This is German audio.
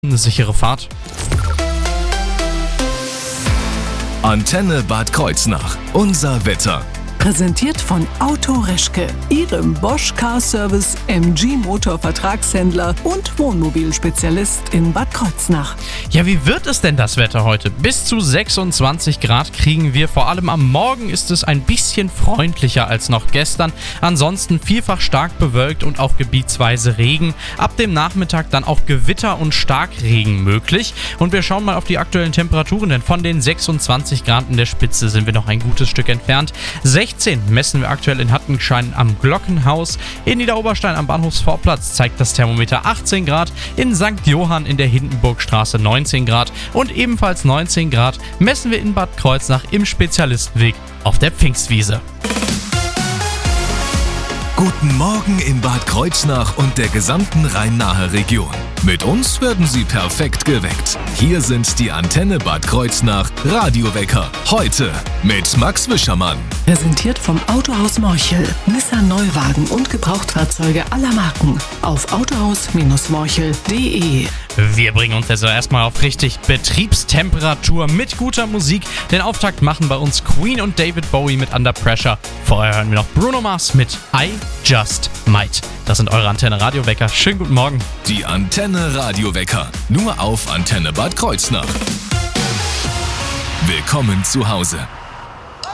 Eine sichere Fahrt. Antenne Bad Kreuznach. Unser Wetter. Präsentiert von Auto Reschke, Ihrem Bosch Car Service MG Motor Vertragshändler und Wohnmobilspezialist in Bad Kreuznach. Ja, wie wird es denn das Wetter heute? Bis zu 26 Grad kriegen wir. Vor allem am Morgen ist es ein bisschen freundlicher als noch gestern. Ansonsten vielfach stark bewölkt und auch gebietsweise Regen. Ab dem Nachmittag dann auch Gewitter und Starkregen möglich. Und wir schauen mal auf die aktuellen Temperaturen, denn von den 26 Grad in der Spitze sind wir noch ein gutes Stück entfernt. 16 messen wir aktuell in Hattenschein am Glockenhaus. In Niederoberstein am Bahnhofsvorplatz zeigt das Thermometer 18 Grad. In St. Johann in der Hindenburgstraße 19 Grad. Und ebenfalls 19 Grad messen wir in Bad Kreuznach im Spezialistenweg auf der Pfingstwiese. Guten Morgen in Bad Kreuznach und der gesamten Rhein-Nahe Region. Mit uns werden Sie perfekt geweckt. Hier sind die Antenne Bad Kreuznach Radiowecker. Heute mit Max Wischermann. Präsentiert vom Autohaus Morchel. Nissan Neuwagen und Gebrauchtfahrzeuge aller Marken. Auf autohaus-morchel.de. Wir bringen uns also erstmal auf richtig Betriebstemperatur mit guter Musik. Den Auftakt machen bei uns Queen und David Bowie mit Under Pressure. Vorher hören wir noch Bruno Mars mit I Just Might. Das sind eure Antenne Radiowecker. Schönen guten Morgen. Die Antenne Radiowecker. Nur auf Antenne Bad Kreuznach. Willkommen zu Hause.